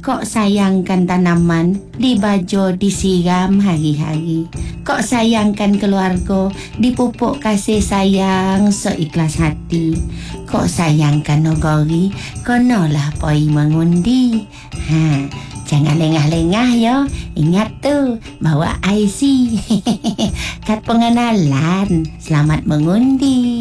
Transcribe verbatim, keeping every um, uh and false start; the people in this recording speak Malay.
Kok sayangkan tanaman, dibajo disiram hari-hari. Kok sayangkan keluarga, dipupuk kasih sayang seikhlas hati. Kok sayangkan nogori, konolah poi mengundi. Ha, jangan lengah-lengah yo. Ingat tu, bawa I C. Kad pengenalan. Selamat mengundi.